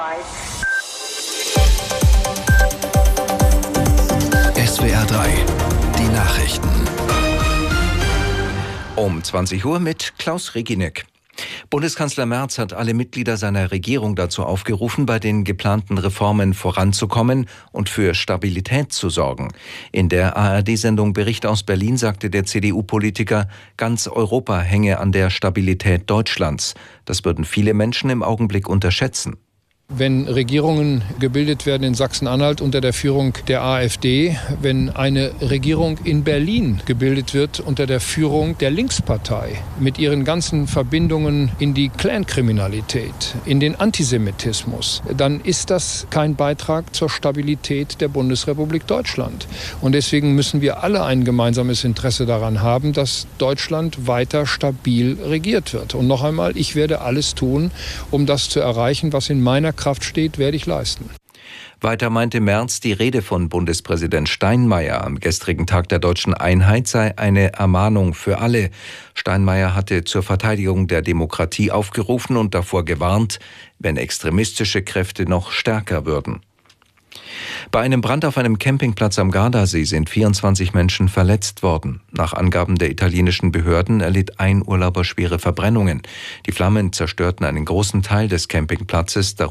SWR 3, die Nachrichten. Um 20 Uhr mit Klaus Reginek. Bundeskanzler Merz hat alle Mitglieder seiner Regierung dazu aufgerufen, bei den geplanten Reformen voranzukommen und für Stabilität zu sorgen. In der ARD-Sendung Bericht aus Berlin sagte der CDU-Politiker, ganz Europa hänge an der Stabilität Deutschlands. Das würden viele Menschen im Augenblick unterschätzen. Wenn Regierungen gebildet werden in Sachsen-Anhalt unter der Führung der AfD, wenn eine Regierung in Berlin gebildet wird unter der Führung der Linkspartei mit ihren ganzen Verbindungen in die Clankriminalität, in den Antisemitismus, dann ist das kein Beitrag zur Stabilität der Bundesrepublik Deutschland. Und deswegen müssen wir alle ein gemeinsames Interesse daran haben, dass Deutschland weiter stabil regiert wird. Und noch einmal, ich werde alles tun, um das zu erreichen, was in meiner Kraft steht, werde ich leisten. Weiter meinte Merz, die Rede von Bundespräsident Steinmeier am gestrigen Tag der deutschen Einheit sei eine Ermahnung für alle. Steinmeier hatte zur Verteidigung der Demokratie aufgerufen und davor gewarnt, wenn extremistische Kräfte noch stärker würden. Bei einem Brand auf einem Campingplatz am Gardasee sind 24 Menschen verletzt worden. Nach Angaben der italienischen Behörden erlitt ein Urlauber schwere Verbrennungen. Die Flammen zerstörten einen großen Teil des Campingplatzes,